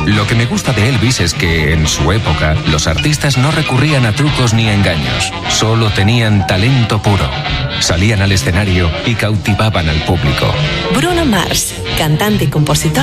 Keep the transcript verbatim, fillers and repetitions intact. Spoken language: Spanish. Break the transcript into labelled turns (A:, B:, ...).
A: Lo que me gusta de Elvis es que, en su época, los artistas no recurrían a trucos ni engaños. Solo tenían talento puro. Salían al escenario y cautivaban al público.
B: Bruno Mars, cantante y compositor